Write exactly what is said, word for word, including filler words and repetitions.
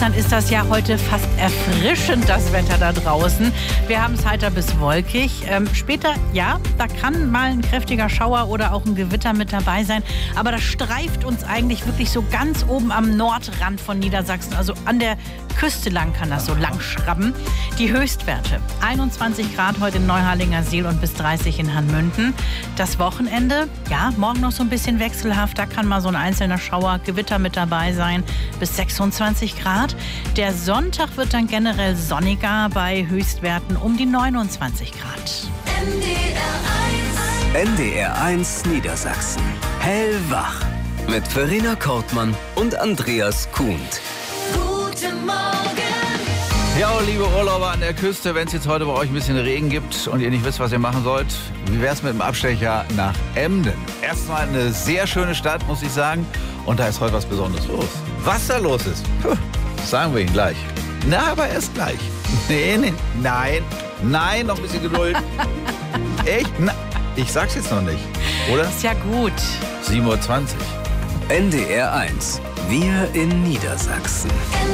Dann ist das ja heute fast erfrischend, das Wetter da draußen. Wir haben es heiter bis wolkig. Ähm, später, ja, da kann mal ein kräftiger Schauer oder auch ein Gewitter mit dabei sein. Aber das streift uns eigentlich wirklich so ganz oben am Nordrand von Niedersachsen. Also an der Küste lang kann das so lang schrammen. Die Höchstwerte: einundzwanzig Grad heute in Neuharlinger Seel und bis dreißig in Hanmünden. Das Wochenende, ja, morgen noch so ein bisschen wechselhaft. Da kann mal so ein einzelner Schauer, Gewitter mit dabei sein. Bis sechsundzwanzig Grad. Der Sonntag wird dann generell sonniger bei Höchstwerten um die neunundzwanzig Grad. N D R eins Niedersachsen. Hellwach. Mit Verena Kortmann und Andreas Kuhnt. Guten Morgen! Ja, liebe Urlauber an der Küste, wenn es jetzt heute bei euch ein bisschen Regen gibt und ihr nicht wisst, was ihr machen sollt, wie wäre es mit dem Abstecher nach Emden? Erstmal eine sehr schöne Stadt, muss ich sagen. Und da ist heute was Besonderes los. Was da los ist, puh, sagen wir Ihnen gleich. Na, aber erst gleich. Nee, nee, nein, nein, noch ein bisschen Geduld. Echt? Na, ich sag's jetzt noch nicht, oder? Ist ja gut. sieben Uhr zwanzig. N D R eins. Wir in Niedersachsen.